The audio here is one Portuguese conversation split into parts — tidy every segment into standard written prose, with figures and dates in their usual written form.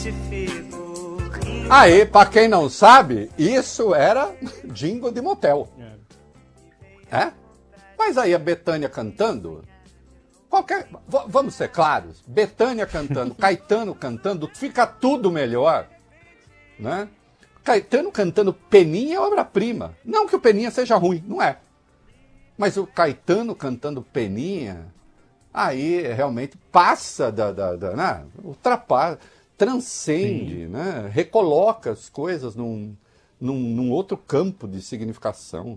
Aí, pra quem não sabe, isso era jingle de motel. É? Mas aí a Bethânia cantando, vamos ser claros, Bethânia cantando, Caetano cantando, fica tudo melhor, né? Caetano cantando Peninha é obra-prima. Não que o Peninha seja ruim, não é. Mas o Caetano cantando Peninha, aí realmente passa né? Ultrapassa, transcende, né? Recoloca as coisas num outro campo de significação.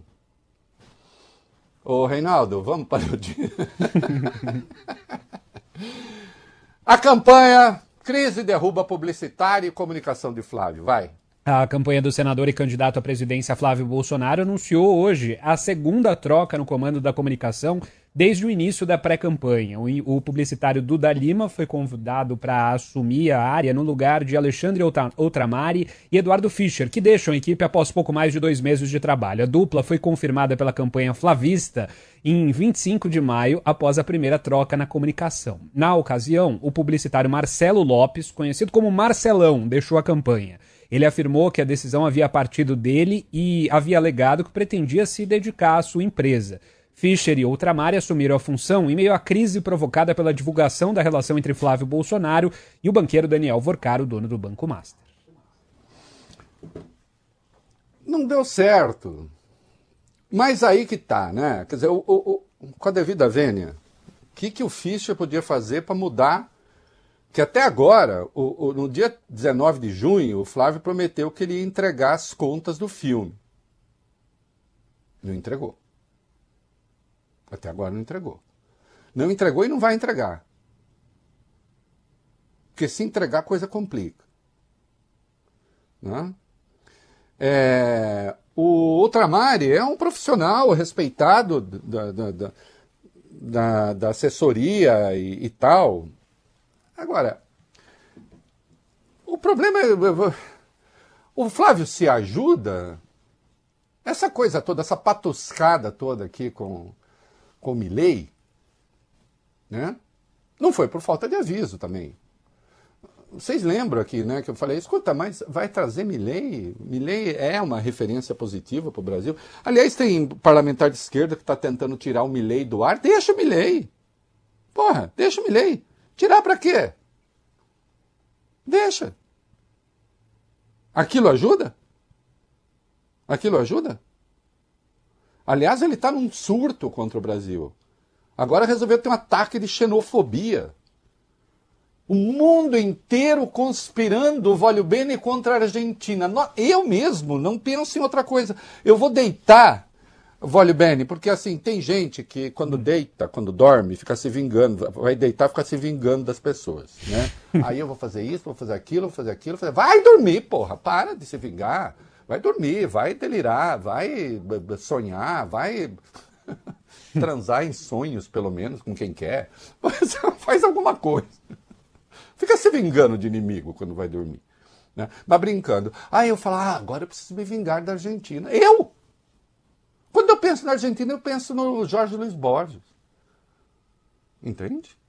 Ô, Reinaldo, vamos para o dia. A campanha Crise derruba publicitário e comunicação de Flávio. Vai. A campanha do senador e candidato à presidência Flávio Bolsonaro anunciou hoje a segunda troca no comando da comunicação desde o início da pré-campanha. O publicitário Duda Lima foi convidado para assumir a área no lugar de Alexandre Outramari e Eduardo Fischer, que deixam a equipe após pouco mais de 2 meses de trabalho. A dupla foi confirmada pela campanha flavista em 25 de maio, após a primeira troca na comunicação. Na ocasião, o publicitário Marcelo Lopes, conhecido como Marcelão, deixou a campanha. Ele afirmou que a decisão havia partido dele e havia alegado que pretendia se dedicar à sua empresa. Fischer e Outramari assumiram a função em meio à crise provocada pela divulgação da relação entre Flávio Bolsonaro e o banqueiro Daniel Vorcaro, dono do Banco Master. Não deu certo. Mas aí que tá, né? Quer dizer, com a devida vênia, o que o Fischer podia fazer para mudar? Que até agora, no dia 19 de junho, o Flávio prometeu que ele ia entregar as contas do filme. Não entregou. Até agora não entregou. Não entregou e não vai entregar. Porque se entregar, a coisa complica. Né? O Outramari é um profissional respeitado da assessoria e tal. Agora, o problema é... O Flávio se ajuda... Essa coisa toda, essa patuscada toda aqui com o Milei, né? Não foi por falta de aviso também. Vocês lembram aqui, né, que eu falei, escuta, mas vai trazer Milei? Milei é uma referência positiva para o Brasil. Aliás, tem parlamentar de esquerda que está tentando tirar o Milei do ar. Deixa o Milei. Porra, deixa o Milei. Tirar para quê? Deixa. Aquilo ajuda? Aquilo ajuda? Aliás, ele está num surto contra o Brasil. Agora resolveu ter um ataque de xenofobia. O mundo inteiro conspirando o Voglio Bene contra a Argentina. Eu mesmo não penso em outra coisa. Eu vou deitar Voglio Bene, porque assim, tem gente que quando deita, quando dorme, fica se vingando, vai deitar e fica se vingando das pessoas, né? Aí eu vou fazer isso, vou fazer aquilo, vou fazer aquilo. Vai dormir, porra, para de se vingar. Vai dormir, vai delirar, vai sonhar, vai transar em sonhos, pelo menos, com quem quer. Faz alguma coisa. Fica se vingando de inimigo quando vai dormir, né? Mas brincando. Aí eu falo, agora eu preciso me vingar da Argentina. Eu? Quando eu penso na Argentina, eu penso no Jorge Luiz Borges. Entende?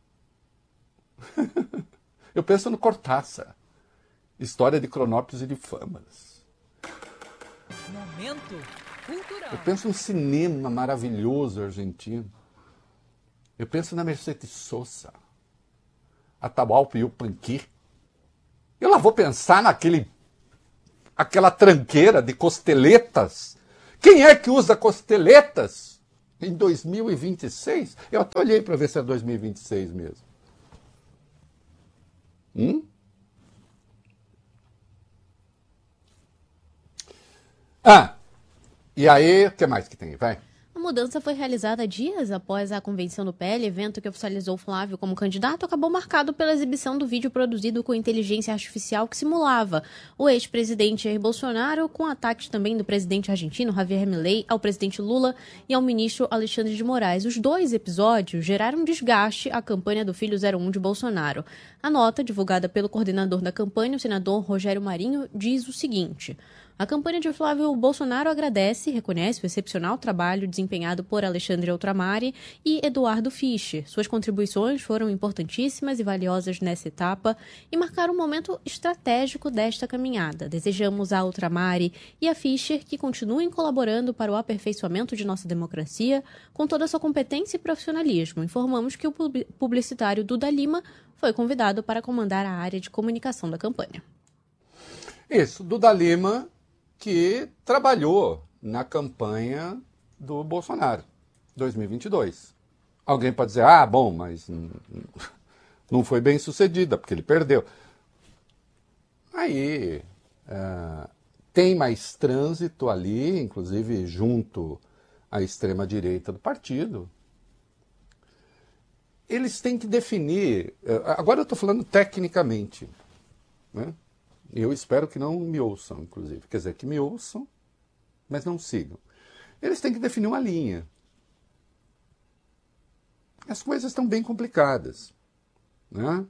Eu penso no Cortázar. História de Cronópolis e de Fâmaras. Momento cultural. Eu penso no cinema maravilhoso argentino. Eu penso na Mercedes Sosa, Atahualpa Yupanqui. Eu lá vou pensar aquela tranqueira de costeletas. Quem é que usa costeletas em 2026? Eu até olhei para ver se é 2026 mesmo. E aí, o que mais que tem? Vai. A mudança foi realizada dias após a convenção do PL, evento que oficializou Flávio como candidato, acabou marcado pela exibição do vídeo produzido com inteligência artificial que simulava o ex-presidente Jair Bolsonaro, com ataques também do presidente argentino Javier Milei ao presidente Lula e ao ministro Alexandre de Moraes. Os 2 episódios geraram desgaste à campanha do filho 01 de Bolsonaro. A nota, divulgada pelo coordenador da campanha, o senador Rogério Marinho, diz o seguinte: A campanha de Flávio Bolsonaro agradece e reconhece o excepcional trabalho desempenhado por Alexandre Outramari e Eduardo Fischer. Suas contribuições foram importantíssimas e valiosas nessa etapa e marcaram um momento estratégico desta caminhada. Desejamos a Outramari e a Fischer que continuem colaborando para o aperfeiçoamento de nossa democracia com toda a sua competência e profissionalismo. Informamos que o publicitário Duda Lima foi convidado para comandar a área de comunicação da campanha. Isso, Duda Lima, que trabalhou na campanha do Bolsonaro, 2022. Alguém pode dizer, bom, mas não foi bem sucedida, porque ele perdeu. Aí, tem mais trânsito ali, inclusive junto à extrema-direita do partido. Eles têm que definir, agora eu estou falando tecnicamente, né? Eu espero que não me ouçam, inclusive. Quer dizer, que me ouçam, mas não sigam. Eles têm que definir uma linha. As coisas estão bem complicadas, né?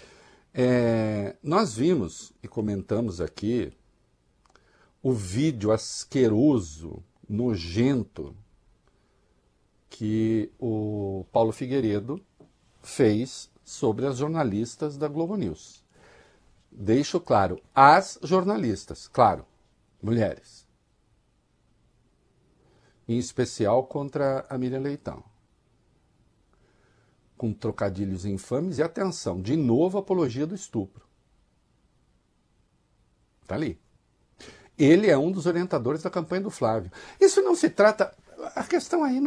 Nós vimos e comentamos aqui o vídeo asqueroso, nojento, que o Paulo Figueiredo fez sobre as jornalistas da Globo News. Deixo claro, as jornalistas, claro, mulheres. Em especial contra a Miriam Leitão. Com trocadilhos infames e, atenção, de novo apologia do estupro. Está ali. Ele é um dos orientadores da campanha do Flávio. Isso não se trata... A questão aí...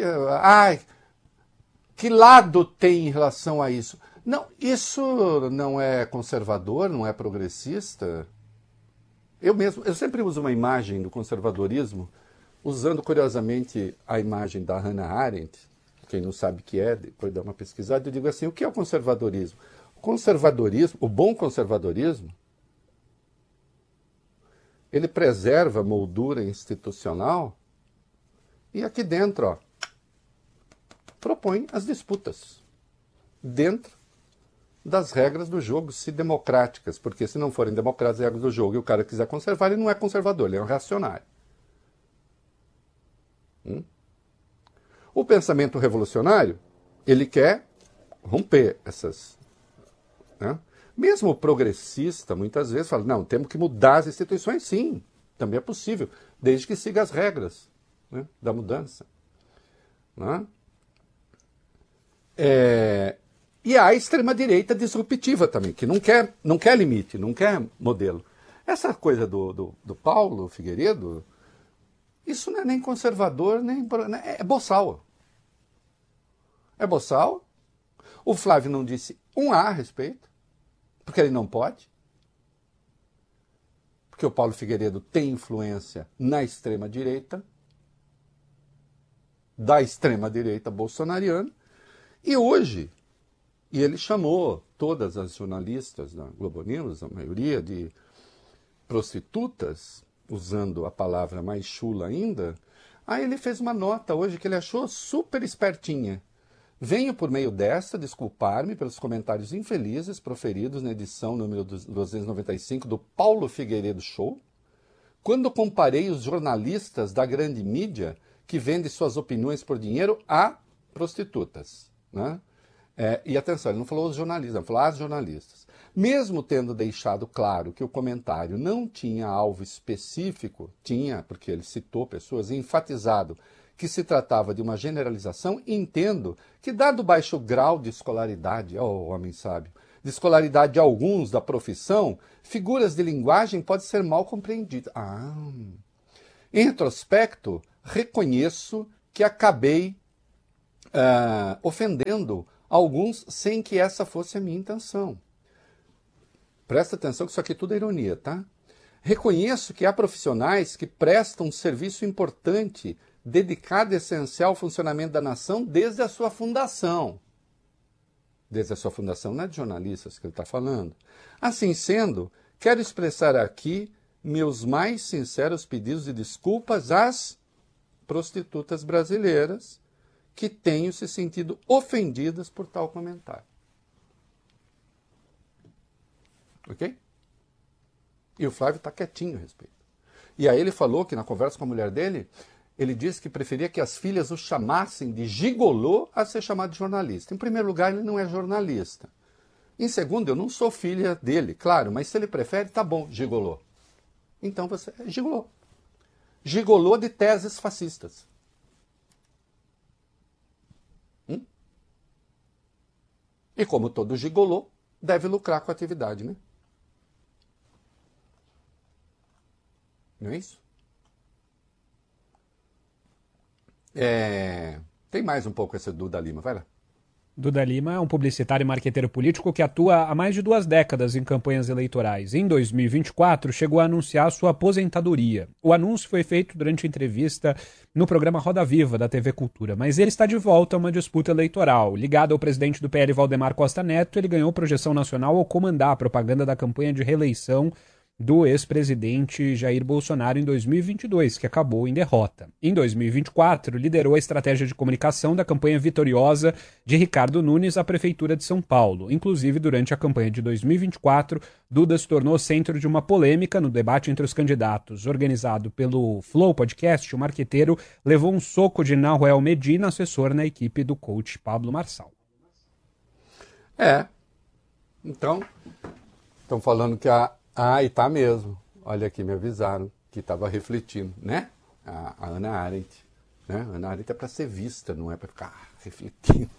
Que lado tem em relação a isso? Não, isso não é conservador, não é progressista. Eu sempre uso uma imagem do conservadorismo, usando curiosamente a imagem da Hannah Arendt. Quem não sabe o que é, depois dá uma pesquisada, eu digo assim, o que é o conservadorismo? O conservadorismo, o bom conservadorismo, ele preserva a moldura institucional e aqui dentro, propõe as disputas dentro das regras do jogo, se democráticas, porque se não forem democráticas as regras do jogo e o cara quiser conservar, ele não é conservador, ele é um reacionário. O pensamento revolucionário, ele quer romper essas... Né? Mesmo o progressista, muitas vezes, fala, não, temos que mudar as instituições, sim, também é possível, desde que siga as regras, né, da mudança. Né? E há a extrema-direita disruptiva também, que não quer limite, não quer modelo. Essa coisa do Paulo Figueiredo, isso não é nem conservador, nem é boçal. É boçal. O Flávio não disse um A a respeito, porque ele não pode. Porque o Paulo Figueiredo tem influência na extrema-direita, da extrema-direita bolsonariana, e hoje... E ele chamou todas as jornalistas da Globo News, a maioria de prostitutas, usando a palavra mais chula ainda. Aí ele fez uma nota hoje que ele achou super espertinha. Venho por meio desta desculpar-me pelos comentários infelizes proferidos na edição número 295 do Paulo Figueiredo Show, quando comparei os jornalistas da grande mídia que vendem suas opiniões por dinheiro a prostitutas, né? E atenção, ele não falou os jornalistas, ele falou as jornalistas. Mesmo tendo deixado claro que o comentário não tinha alvo específico, tinha, porque ele citou pessoas, e enfatizado que se tratava de uma generalização, entendo que, dado o baixo grau de escolaridade, homem sábio, de escolaridade de alguns da profissão, figuras de linguagem podem ser mal compreendidas. Em retrospecto, reconheço que acabei ofendendo alguns sem que essa fosse a minha intenção. Presta atenção que isso aqui tudo é ironia, tá? Reconheço que há profissionais que prestam um serviço importante, dedicado e essencial ao funcionamento da nação desde a sua fundação. Desde a sua fundação, não é de jornalistas que ele está falando. Assim sendo, quero expressar aqui meus mais sinceros pedidos de desculpas às prostitutas brasileiras que tenham se sentido ofendidas por tal comentário. Ok? E o Flávio está quietinho a respeito. E aí ele falou que na conversa com a mulher dele, ele disse que preferia que as filhas o chamassem de gigolô a ser chamado de jornalista. Em primeiro lugar, ele não é jornalista. Em segundo, eu não sou filha dele, claro, mas se ele prefere, tá bom, gigolô. Então você é gigolô. Gigolô de teses fascistas. E como todo gigolô, deve lucrar com a atividade, né? Não é isso? Tem mais um pouco esse Duda Lima, vai lá. Duda Lima é um publicitário e marqueteiro político que atua há mais de 2 décadas em campanhas eleitorais. Em 2024, chegou a anunciar sua aposentadoria. O anúncio foi feito durante entrevista no programa Roda Viva, da TV Cultura. Mas ele está de volta a uma disputa eleitoral. Ligado ao presidente do PL, Valdemar Costa Neto, ele ganhou projeção nacional ao comandar a propaganda da campanha de reeleição do ex-presidente Jair Bolsonaro em 2022, que acabou em derrota. Em 2024, liderou a estratégia de comunicação da campanha vitoriosa de Ricardo Nunes à Prefeitura de São Paulo. Inclusive, durante a campanha de 2024, Duda se tornou centro de uma polêmica no debate entre os candidatos. Organizado pelo Flow Podcast, o marqueteiro levou um soco de Nahuel Medina, assessor na equipe do coach Pablo Marçal. Então, estão falando que e tá mesmo. Olha aqui, me avisaram que estava refletindo, né? A Hannah Arendt. Né? A Hannah Arendt é para ser vista, não é para ficar refletindo.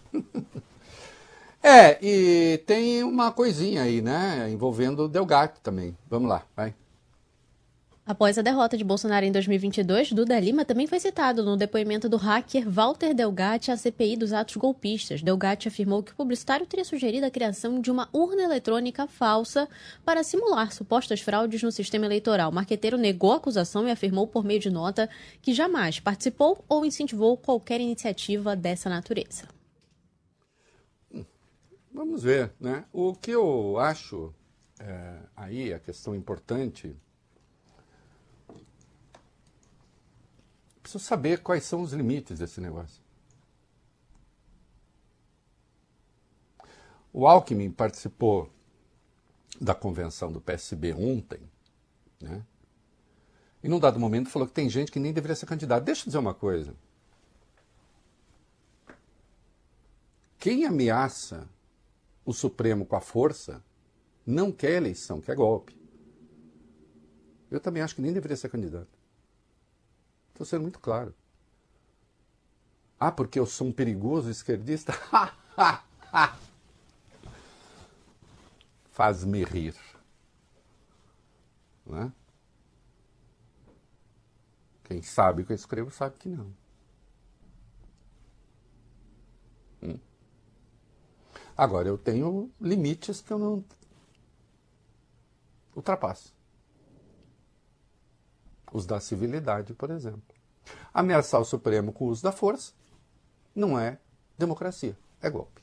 E tem uma coisinha aí, né? Envolvendo o Delgatti também. Vamos lá, vai. Após a derrota de Bolsonaro em 2022, Duda Lima também foi citado no depoimento do hacker Walter Delgatti à CPI dos atos golpistas. Delgatti afirmou que o publicitário teria sugerido a criação de uma urna eletrônica falsa para simular supostas fraudes no sistema eleitoral. O marqueteiro negou a acusação e afirmou por meio de nota que jamais participou ou incentivou qualquer iniciativa dessa natureza. Vamos ver, né? O que eu acho aí, a questão importante... Preciso saber quais são os limites desse negócio. O Alckmin participou da convenção do PSB ontem, né? E num dado momento falou que tem gente que nem deveria ser candidato. Deixa eu dizer uma coisa. Quem ameaça o Supremo com a força não quer eleição, quer golpe. Eu também acho que nem deveria ser candidato. Estou sendo muito claro. Porque eu sou um perigoso esquerdista? Faz-me rir. Né? Quem sabe o que eu escrevo sabe que não. Agora, eu tenho limites que eu não ultrapasso. Os da civilidade, por exemplo. Ameaçar o Supremo com o uso da força não é democracia, é golpe.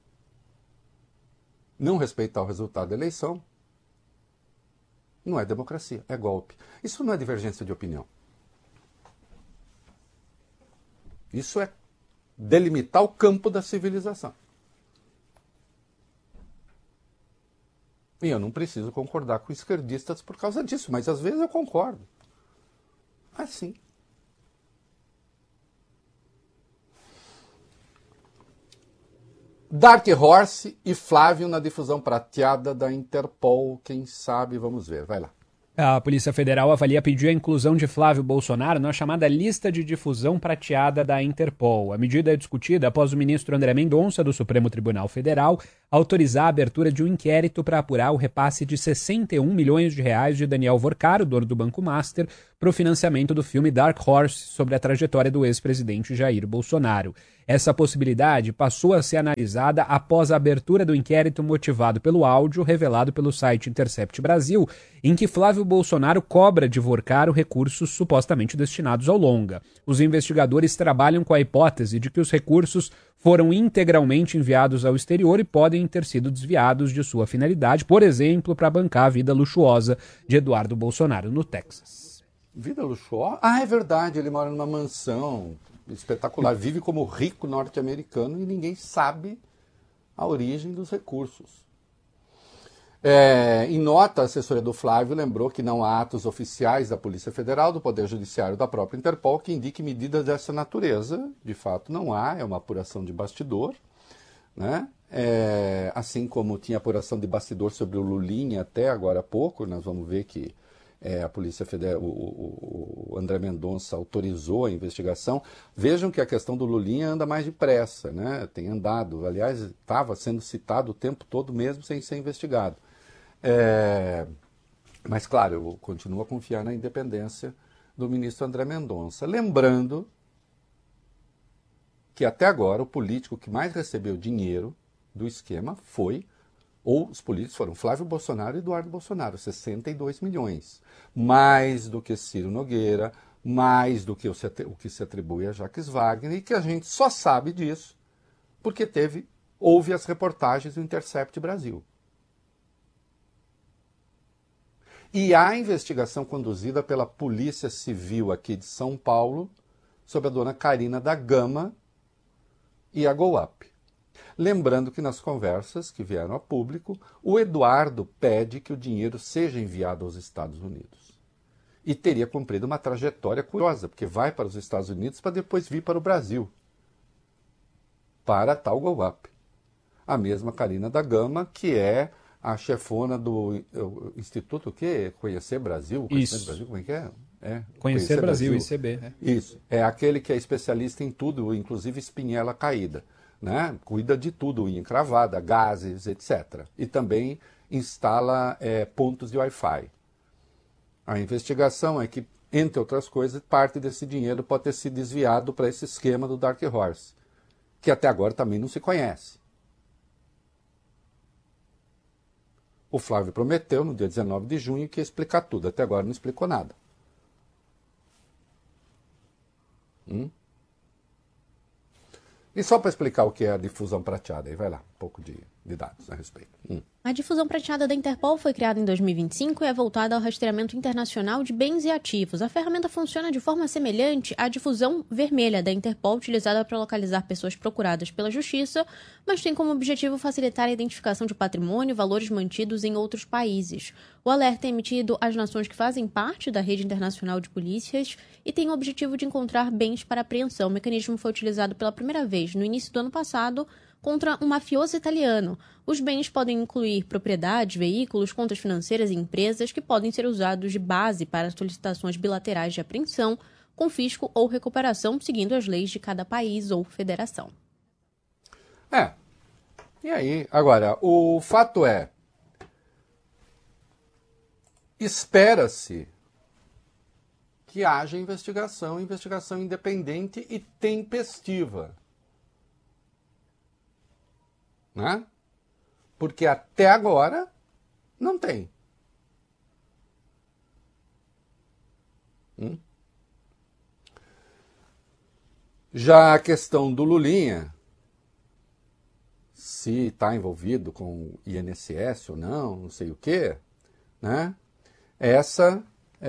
Não respeitar o resultado da eleição não é democracia, é golpe. Isso não é divergência de opinião. Isso é delimitar o campo da civilização. E eu não preciso concordar com esquerdistas por causa disso, mas às vezes eu concordo. Assim. Dark Horse e Flávio na difusão prateada da Interpol. Quem sabe, vamos ver. Vai lá. A Polícia Federal avalia pedir a inclusão de Flávio Bolsonaro na chamada lista de difusão prateada da Interpol. A medida é discutida após o ministro André Mendonça, do Supremo Tribunal Federal, autorizar a abertura de um inquérito para apurar o repasse de 61 milhões de reais de Daniel Vorcaro, dono do Banco Master, para o financiamento do filme Dark Horse sobre a trajetória do ex-presidente Jair Bolsonaro. Essa possibilidade passou a ser analisada após a abertura do inquérito motivado pelo áudio revelado pelo site Intercept Brasil, em que Flávio Bolsonaro cobra de Vorcaro recursos supostamente destinados ao longa. Os investigadores trabalham com a hipótese de que os recursos foram integralmente enviados ao exterior e podem ter sido desviados de sua finalidade, por exemplo, para bancar a vida luxuosa de Eduardo Bolsonaro no Texas. Vida luxuosa? É verdade, ele mora numa mansão espetacular, vive como rico norte-americano e ninguém sabe a origem dos recursos. Em nota, a assessoria do Flávio lembrou que não há atos oficiais da Polícia Federal, do Poder Judiciário da própria Interpol que indiquem medidas dessa natureza. De fato, não há, é uma apuração de bastidor, né? Assim como tinha apuração de bastidor sobre o Lulinha até agora há pouco, nós vamos ver que a Polícia Federal, o André Mendonça autorizou a investigação. Vejam que a questão do Lulinha anda mais depressa, né? Tem andado, aliás, estava sendo citado o tempo todo mesmo sem ser investigado. Mas, claro, eu continuo a confiar na independência do ministro André Mendonça. Lembrando que até agora o político que mais recebeu dinheiro do esquema os políticos foram Flávio Bolsonaro e Eduardo Bolsonaro, 62 milhões. Mais do que Ciro Nogueira, mais do que o que se atribui a Jacques Wagner, e que a gente só sabe disso porque houve as reportagens do Intercept Brasil. E há investigação conduzida pela Polícia Civil aqui de São Paulo sobre a dona Carina da Gama e a GoUp. Lembrando que nas conversas que vieram a público, o Eduardo pede que o dinheiro seja enviado aos Estados Unidos. E teria cumprido uma trajetória curiosa, porque vai para os Estados Unidos para depois vir para o Brasil, para a tal GoUp. A mesma Carina da Gama, que é a chefona do Instituto, o quê? Conhecer Brasil? Isso. Brasil, como é que é? Conhecer Brasil, ICB. Isso. É aquele que é especialista em tudo, inclusive espinhela caída, né? Cuida de tudo, unha encravada, gases, etc. E também instala pontos de Wi-Fi. A investigação é que, entre outras coisas, parte desse dinheiro pode ter sido desviado para esse esquema do Dark Horse, que até agora também não se conhece. O Flávio prometeu, no dia 19 de junho, que ia explicar tudo. Até agora não explicou nada. E só para explicar o que é a difusão prateada, aí vai lá, um pouco de dados a respeito. A difusão prateada da Interpol foi criada em 2025 e é voltada ao rastreamento internacional de bens e ativos. A ferramenta funciona de forma semelhante à difusão vermelha da Interpol, utilizada para localizar pessoas procuradas pela justiça, mas tem como objetivo facilitar a identificação de patrimônio e valores mantidos em outros países. O alerta é emitido às nações que fazem parte da rede internacional de polícias e tem o objetivo de encontrar bens para apreensão. O mecanismo foi utilizado pela primeira vez no início do ano passado contra um mafioso italiano. Os bens podem incluir propriedades, veículos, contas financeiras e empresas que podem ser usados de base para solicitações bilaterais de apreensão, confisco ou recuperação, seguindo as leis de cada país ou federação. E aí, agora, o fato é, espera-se que haja investigação independente e tempestiva. Né? Porque até agora não tem. Já a questão do Lulinha, se está envolvido com INSS ou não sei o quê, né? Essa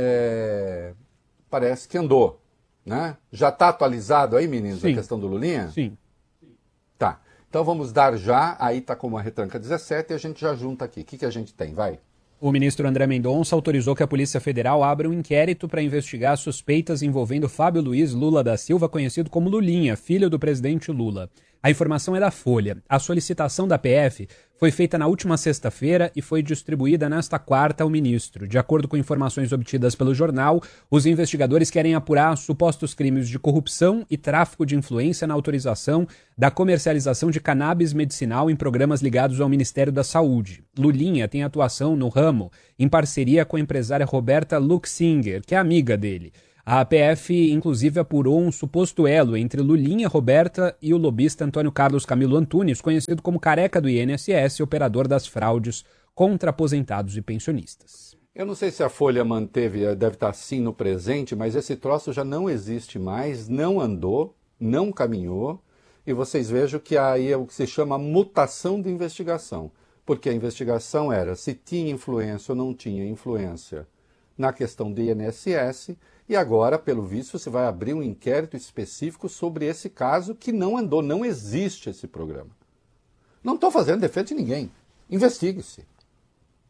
parece que andou. Né? Já está atualizado aí, meninos, Sim. A questão do Lulinha? Sim. Tá. Então vamos dar já, aí está como a retranca 17 e a gente já junta aqui. O que a gente tem? Vai. O ministro André Mendonça autorizou que a Polícia Federal abra um inquérito para investigar suspeitas envolvendo Fábio Luiz Lula da Silva, conhecido como Lulinha, filho do presidente Lula. A informação é da Folha. A solicitação da PF foi feita na última sexta-feira e foi distribuída nesta quarta ao ministro. De acordo com informações obtidas pelo jornal, os investigadores querem apurar supostos crimes de corrupção e tráfico de influência na autorização da comercialização de cannabis medicinal em programas ligados ao Ministério da Saúde. Lulinha tem atuação no ramo em parceria com a empresária Roberta Luxinger, que é amiga dele. A PF, inclusive, apurou um suposto elo entre Lulinha, Roberta e o lobista Antônio Carlos Camilo Antunes, conhecido como Careca do INSS, operador das fraudes contra aposentados e pensionistas. Eu não sei se a Folha manteve, deve estar assim no presente, mas esse troço já não existe mais, não andou, não caminhou, e vocês vejam que aí é o que se chama mutação de investigação, porque a investigação era se tinha influência ou não tinha influência na questão do INSS, e agora, pelo visto, você vai abrir um inquérito específico sobre esse caso que não andou, não existe esse programa. Não estou fazendo defesa de ninguém. Investigue-se.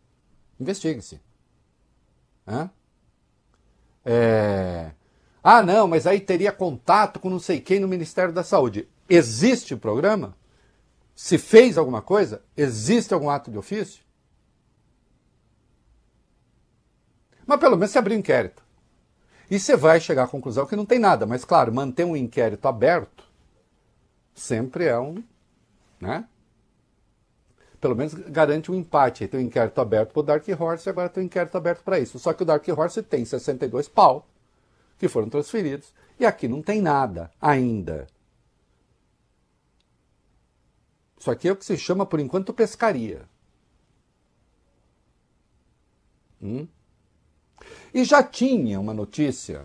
Investigue-se. Hã? Ah, não, mas aí teria contato com não sei quem no Ministério da Saúde. Existe o programa? Se fez alguma coisa? Existe algum ato de ofício? Mas pelo menos você abriu um inquérito. E você vai chegar à conclusão que não tem nada. Mas, claro, manter um inquérito aberto sempre é um... né? Pelo menos garante um empate. Tem um inquérito aberto para o Dark Horse e agora tem um inquérito aberto para isso. Só que o Dark Horse tem 62 pau que foram transferidos e aqui não tem nada ainda. Isso aqui é o que se chama, por enquanto, pescaria. E já tinha uma notícia,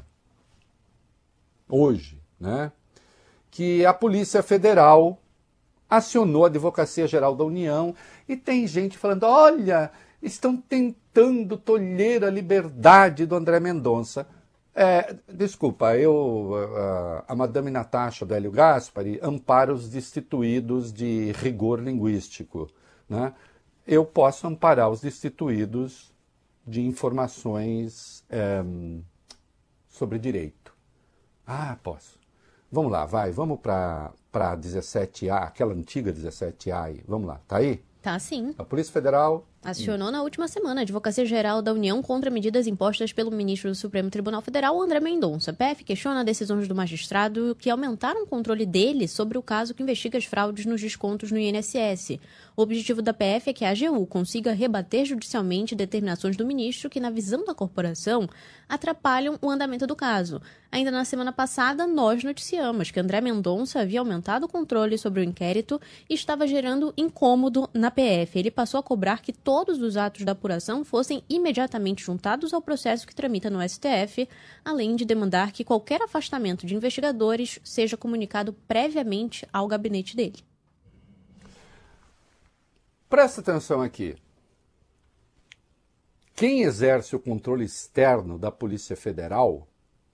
hoje, né, que a Polícia Federal acionou a Advocacia Geral da União e tem gente falando, olha, estão tentando tolher a liberdade do André Mendonça. Desculpa, a Madame Natasha do Hélio Gaspari ampara os destituídos de rigor linguístico, né? Eu posso amparar os destituídos de informações sobre direito. Ah, posso. Vamos lá, vamos para 17A, aquela antiga 17A aí. Vamos lá, tá aí? Tá sim. A Polícia Federal acionou na última semana a Advocacia Geral da União contra medidas impostas pelo ministro do Supremo Tribunal Federal, André Mendonça. A PF questiona decisões do magistrado que aumentaram o controle dele sobre o caso que investiga as fraudes nos descontos no INSS. O objetivo da PF é que a AGU consiga rebater judicialmente determinações do ministro que, na visão da corporação, atrapalham o andamento do caso. Ainda na semana passada, nós noticiamos que André Mendonça havia aumentado o controle sobre o inquérito e estava gerando incômodo na PF. Ele passou a cobrar que todos os atos da apuração fossem imediatamente juntados ao processo que tramita no STF, além de demandar que qualquer afastamento de investigadores seja comunicado previamente ao gabinete dele. Presta atenção aqui. Quem exerce o controle externo da Polícia Federal,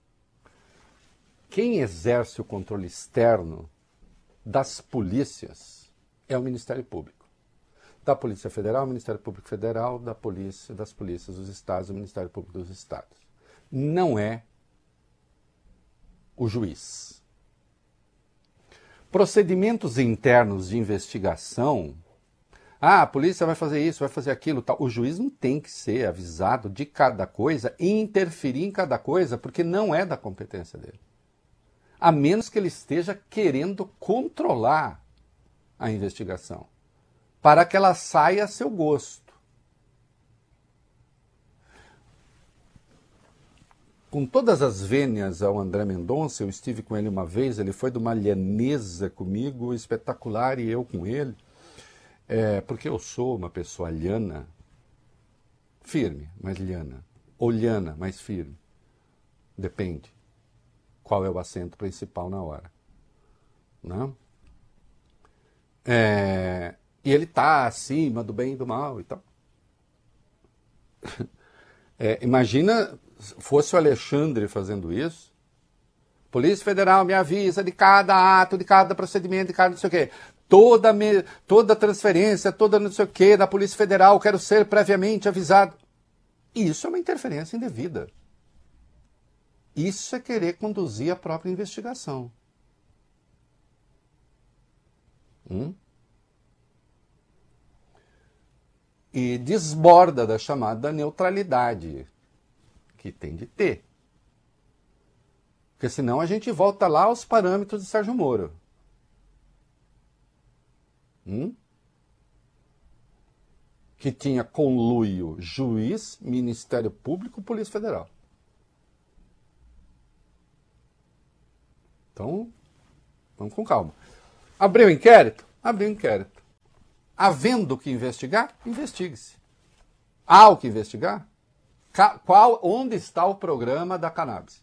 quem exerce o controle externo das polícias é o Ministério Público. Da Polícia Federal, o Ministério Público Federal, das polícias dos estados, o Ministério Público dos estados. Não é o juiz. Procedimentos internos de investigação, a polícia vai fazer isso, vai fazer aquilo, tal. O juiz não tem que ser avisado de cada coisa e interferir em cada coisa, porque não é da competência dele. A menos que ele esteja querendo controlar a investigação, para que ela saia a seu gosto. Com todas as vênias ao André Mendonça, eu estive com ele uma vez, ele foi de uma lhaneza comigo, espetacular, e eu com ele. Porque eu sou uma pessoa lhana, firme, mas lhana. Ou lhana, mais firme. Depende qual é o acento principal na hora. Não? E ele está acima do bem e do mal e tal. Imagina fosse o Alexandre fazendo isso. Polícia Federal me avisa de cada ato, de cada procedimento, de cada não sei o quê. Toda transferência, toda não sei o quê da Polícia Federal, quero ser previamente avisado. Isso é uma interferência indevida. Isso é querer conduzir a própria investigação. E desborda da chamada neutralidade, que tem de ter. Porque senão a gente volta lá aos parâmetros de Sérgio Moro. Que tinha conluio juiz, Ministério Público, Polícia Federal. Então, vamos com calma. Abriu o inquérito? Abriu o inquérito. Havendo o que investigar, investigue-se. Há o que investigar? Onde está o programa da cannabis?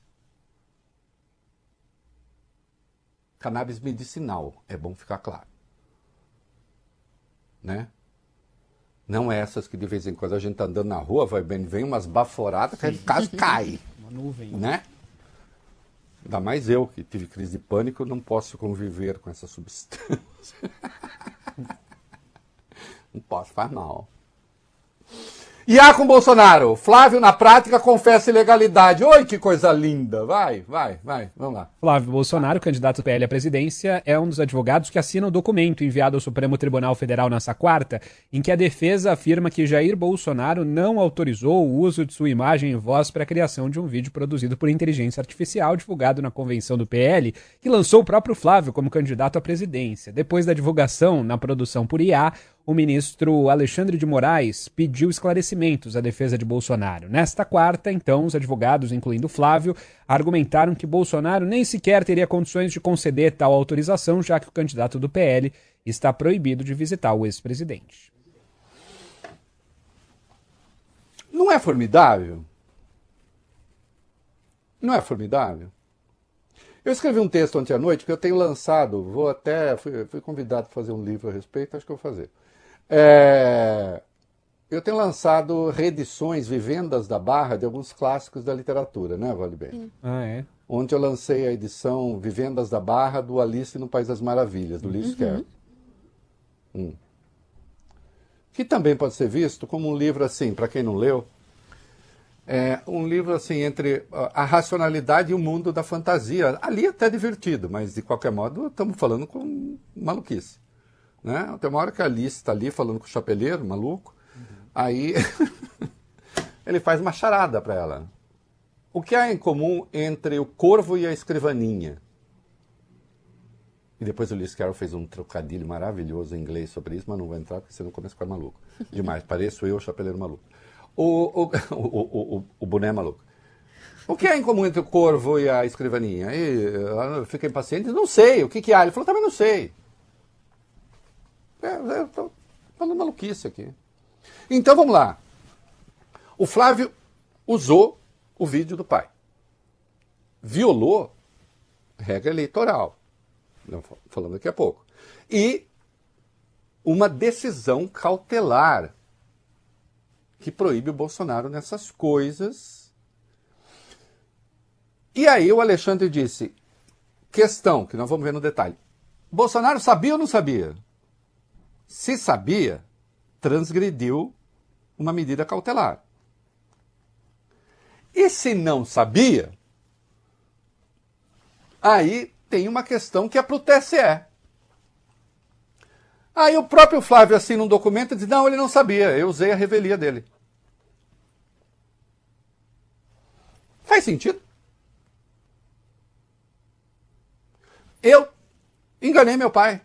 Cannabis medicinal, é bom ficar claro. Né? Não essas que de vez em quando a gente tá andando na rua, vem umas baforadas que a gente quase cai. Uma nuvem. Né? Ainda mais eu, que tive crise de pânico, não posso conviver com essa substância. Não posso, faz mal. E com Bolsonaro. Flávio, na prática, confessa ilegalidade. Oi, que coisa linda. Vai. Vamos lá. Flávio Bolsonaro, candidato do PL à presidência, é um dos advogados que assina o documento enviado ao Supremo Tribunal Federal nesta quarta, em que a defesa afirma que Jair Bolsonaro não autorizou o uso de sua imagem e voz para a criação de um vídeo produzido por inteligência artificial divulgado na convenção do PL, que lançou o próprio Flávio como candidato à presidência. Depois da divulgação na produção por IA, o ministro Alexandre de Moraes pediu esclarecimentos à defesa de Bolsonaro. Nesta quarta, então, os advogados, incluindo Flávio, argumentaram que Bolsonaro nem sequer teria condições de conceder tal autorização, já que o candidato do PL está proibido de visitar o ex-presidente. Não é formidável? Não é formidável? Eu escrevi um texto ontem à noite que eu tenho lançado, fui convidado a fazer um livro a respeito, acho que eu vou fazer. Eu tenho lançado reedições, vivendas da Barra de alguns clássicos da literatura, né, Vale Bem? É? Onde eu lancei a edição Vivendas da Barra do Alice no País das Maravilhas, do Lewis Carroll. Que também pode ser visto como um livro assim, para quem não leu, um livro assim entre a racionalidade e o mundo da fantasia. Ali é até divertido, mas de qualquer modo estamos falando com maluquice. Né? Tem uma hora que a Alice está ali falando com o chapeleiro, maluco, aí ele faz uma charada para ela. O que há em comum entre o corvo e a escrivaninha? E depois o Lewis Carroll fez um trocadilho maravilhoso em inglês sobre isso, mas não vou entrar porque senão começa a ficar maluco. Demais, pareço eu, o chapeleiro maluco. O boné maluco. O que há em comum entre o corvo e a escrivaninha? Aí eu fiquei impaciente, não sei, o que há? Ele falou, também não sei. Eu estou falando maluquice aqui. Então vamos lá. O Flávio usou o vídeo do pai. Violou regra eleitoral. Falando daqui a pouco. E uma decisão cautelar que proíbe o Bolsonaro nessas coisas. E aí o Alexandre disse, questão, que nós vamos ver no detalhe. Bolsonaro sabia ou não sabia? Se sabia, transgrediu uma medida cautelar. E se não sabia, aí tem uma questão que é para o TSE. Aí o próprio Flávio assina um documento e diz, não, ele não sabia, eu usei a revelia dele. Faz sentido? Eu enganei meu pai.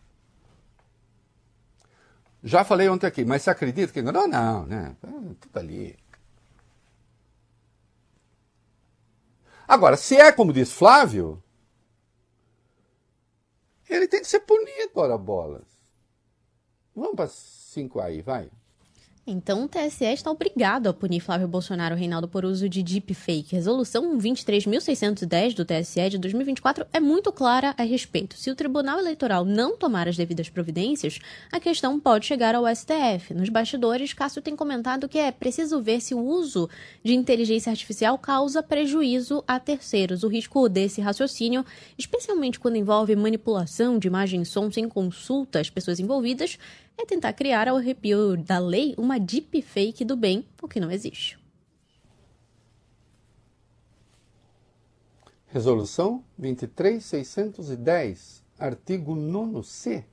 Já falei ontem aqui, mas você acredita que enganou? Não, né? Tudo ali. Agora, se é como diz Flávio, ele tem que ser punido, ora bolas. Vamos para 5 aí, vai. Então, o TSE está obrigado a punir Flávio Bolsonaro Reinaldo por uso de deepfake. Resolução 23.610 do TSE de 2024 é muito clara a respeito. Se o Tribunal Eleitoral não tomar as devidas providências, a questão pode chegar ao STF. Nos bastidores, Cássio tem comentado que é preciso ver se o uso de inteligência artificial causa prejuízo a terceiros. O risco desse raciocínio, especialmente quando envolve manipulação de imagem e som sem consulta às pessoas envolvidas, é tentar criar ao arrepio da lei uma deepfake do bem, o que não existe. Resolução 23.610, artigo 9º-C.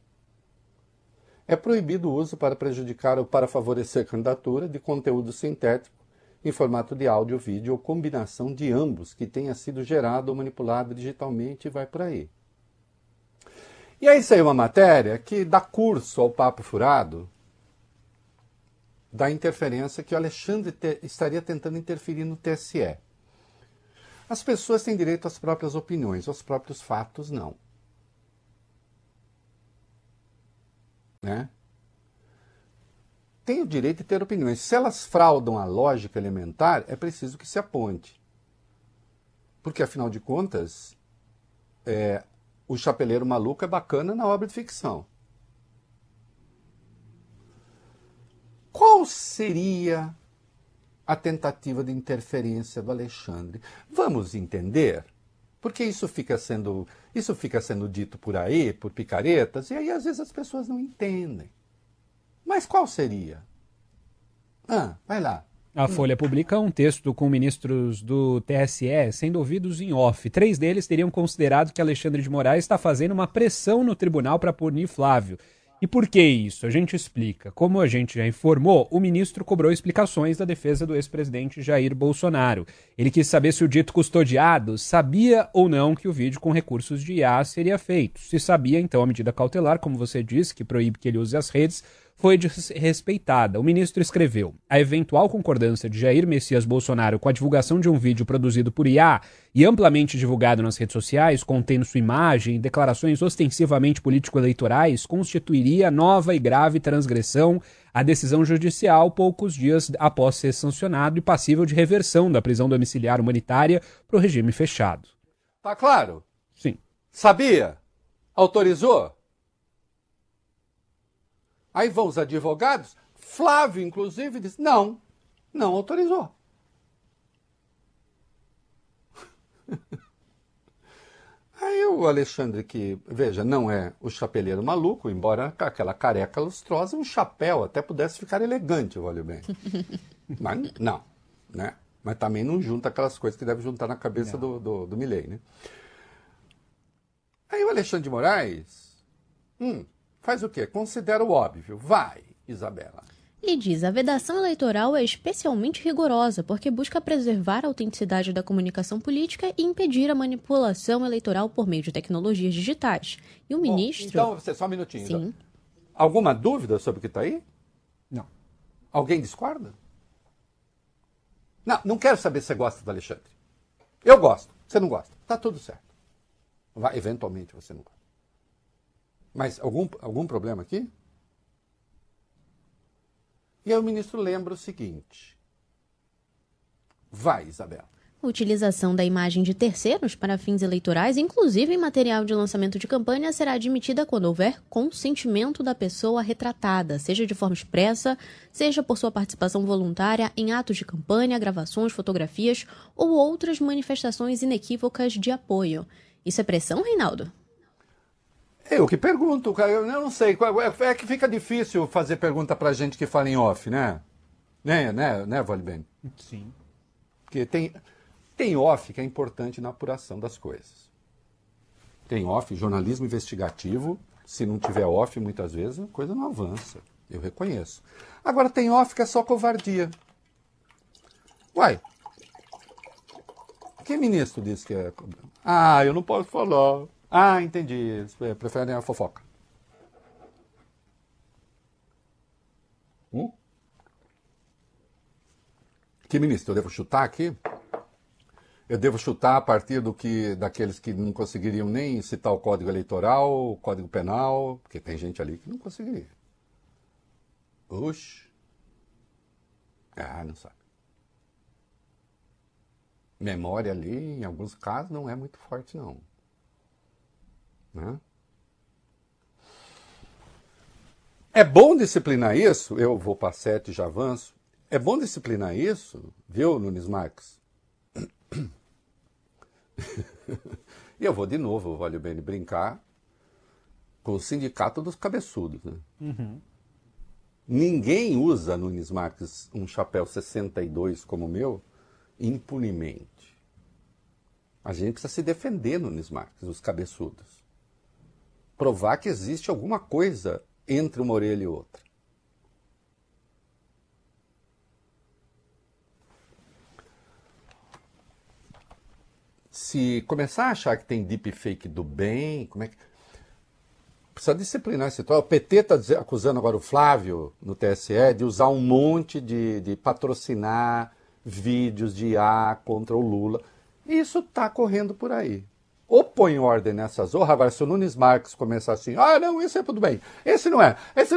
É proibido o uso para prejudicar ou para favorecer candidatura de conteúdo sintético em formato de áudio, vídeo ou combinação de ambos que tenha sido gerado ou manipulado digitalmente e vai por aí. E aí saiu uma matéria que dá curso ao papo furado da interferência que o Alexandre estaria tentando interferir no TSE. As pessoas têm direito às próprias opiniões, aos próprios fatos não. Né? Tem o direito de ter opiniões. Se elas fraudam a lógica elementar, é preciso que se aponte. Porque, afinal de contas, o chapeleiro maluco é bacana na obra de ficção. Qual seria a tentativa de interferência do Alexandre? Vamos entender? Porque isso fica sendo dito por aí, por picaretas, e aí às vezes as pessoas não entendem. Mas qual seria? Vai lá. A Folha publica um texto com ministros do TSE sendo ouvidos em off. 3 deles teriam considerado que Alexandre de Moraes está fazendo uma pressão no tribunal para punir Flávio. E por que isso? A gente explica. Como a gente já informou, o ministro cobrou explicações da defesa do ex-presidente Jair Bolsonaro. Ele quis saber se o dito custodiado sabia ou não que o vídeo com recursos de IA seria feito. Se sabia, então a medida cautelar, como você disse, que proíbe que ele use as redes, foi desrespeitada. O ministro escreveu: a eventual concordância de Jair Messias Bolsonaro com a divulgação de um vídeo produzido por IA e amplamente divulgado nas redes sociais, contendo sua imagem e declarações ostensivamente político-eleitorais, constituiria nova e grave transgressão à decisão judicial poucos dias após ser sancionado e passível de reversão da prisão domiciliar humanitária para o regime fechado. Tá claro? Sim. Sabia? Autorizou? Aí vão os advogados, Flávio, inclusive, diz, não autorizou. Aí o Alexandre, que, veja, não é o chapeleiro maluco, embora com aquela careca lustrosa, um chapéu até pudesse ficar elegante, olha bem. Mas não, né? Mas também não junta aquelas coisas que deve juntar na cabeça do Milei, né? Aí o Alexandre de Moraes... faz o quê? Considera o óbvio. Vai, Isabela. E diz, a vedação eleitoral é especialmente rigorosa porque busca preservar a autenticidade da comunicação política e impedir a manipulação eleitoral por meio de tecnologias digitais. E o ministro... Então, só um minutinho. Sim. Então. Alguma dúvida sobre o que está aí? Não. Alguém discorda? Não quero saber se você gosta do Alexandre. Eu gosto. Você não gosta. Tá tudo certo. Eventualmente você não gosta. Mas algum problema aqui? E aí o ministro lembra o seguinte. Vai, Isabela. A utilização da imagem de terceiros para fins eleitorais, inclusive em material de lançamento de campanha, será admitida quando houver consentimento da pessoa retratada, seja de forma expressa, seja por sua participação voluntária em atos de campanha, gravações, fotografias ou outras manifestações inequívocas de apoio. Isso é pressão, Reinaldo? Eu que pergunto, eu não sei. É que fica difícil fazer pergunta pra gente que fala em off, né? Né, Valibene? Sim. Porque tem off que é importante na apuração das coisas. Tem off, jornalismo investigativo. Se não tiver off, muitas vezes a coisa não avança. Eu reconheço. Agora tem off que é só covardia. Uai. Que ministro disse que é... eu não posso falar. Entendi. Eles preferem a fofoca. Que ministro? Eu devo chutar aqui? Eu devo chutar a partir daqueles que não conseguiriam nem citar o Código Eleitoral, o Código Penal, porque tem gente ali que não conseguiria. Oxe. Não sabe. Memória ali, em alguns casos, não é muito forte, não. Né? É bom disciplinar isso, eu vou para 7 e já avanço. É bom disciplinar isso, viu, Nunes Marques? E eu vou de novo, vale bem, brincar com o sindicato dos cabeçudos. Né? Ninguém usa, Nunes Marques, um chapéu 62 como o meu, impunemente. A gente precisa se defender, Nunes Marques, os cabeçudos. Provar que existe alguma coisa entre uma orelha e outra. Se começar a achar que tem deepfake do bem, como é que... Precisa disciplinar esse troço. O PT está acusando agora o Flávio, no TSE, de usar um monte de patrocinar vídeos de IA contra o Lula. Isso está correndo por aí. Ou põe ordem nessa zorra. Agora, se o Nunes Marques começar assim, não, esse é tudo bem, esse não é, esse